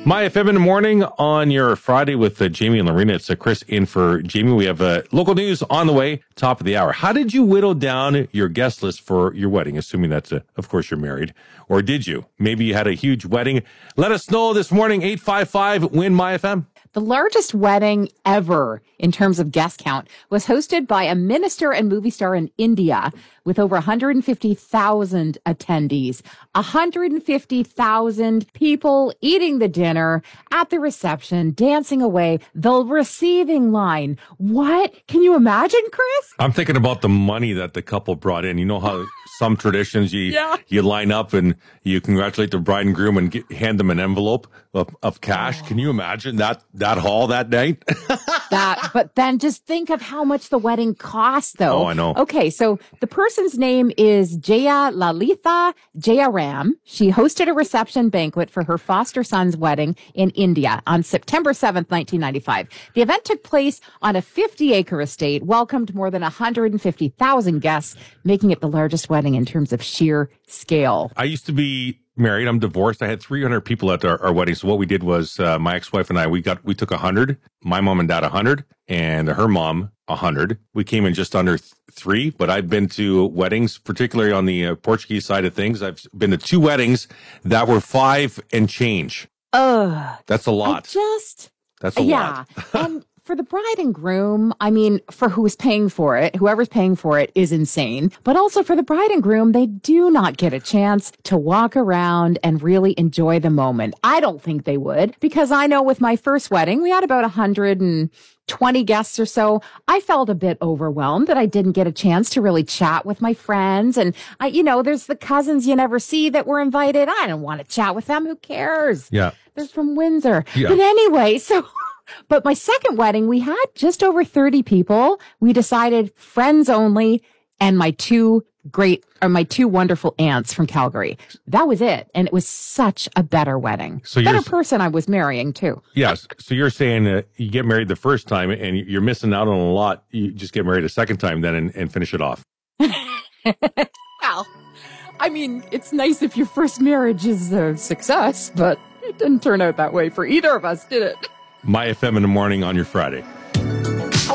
My FM in the morning on your Friday with Jamie and Lorena. It's Chris in for Jamie. We have local news on the way, top of the hour. How did you whittle down your guest list for your wedding? Assuming that's, of course, you're married. Or did you? Maybe you had a huge wedding. Let us know this morning, 855-WIN-MY-FM. The largest wedding ever in terms of guest count was hosted by a minister and movie star in India with over 150,000 attendees. 150,000 people eating the dinner, at the reception, dancing away, the receiving line. What? Can you imagine, Chris? I'm thinking about the money that the couple brought in. You know how some traditions you line up and you congratulate the bride and groom and hand them an envelope of cash. Can you imagine that hall that night? But then just think of how much the wedding cost, though. Oh, I know. Okay, so the person's name is Jaya Lalitha Jayaram. She hosted a reception banquet for her foster son's wedding in India on September 7th, 1995. The event took place on a 50-acre estate, welcomed more than 150,000 guests, making it the largest wedding in terms of sheer scale. I used to be married. I'm divorced. I had 300 people at our wedding. So what we did was my ex-wife and I, we took 100, my mom and dad 100, and her mom 100. We came in just under 3, but I've been to weddings, particularly on the Portuguese side of things. I've been to 2 weddings that were 5 and change. That's a lot. That's a lot. And for the bride and groom, I mean, for who's paying for it, whoever's paying for it is insane. But also for the bride and groom, they do not get a chance to walk around and really enjoy the moment. I don't think they would, because I know with my first wedding, we had about 120 guests or so. I felt a bit overwhelmed that I didn't get a chance to really chat with my friends. And there's the cousins you never see that were invited. I don't want to chat with them. Who cares? Yeah. They're from Windsor. Yeah. But anyway, but my second wedding, we had just over 30 people. We decided friends only and my two wonderful aunts from Calgary. That was it. And it was such a better wedding. So better person I was marrying too. Yes. So you're saying that you get married the first time and you're missing out on a lot. You just get married a second time then and finish it off. Well, I mean, it's nice if your first marriage is a success, but it didn't turn out that way for either of us, did it? My FM in the morning on your Friday.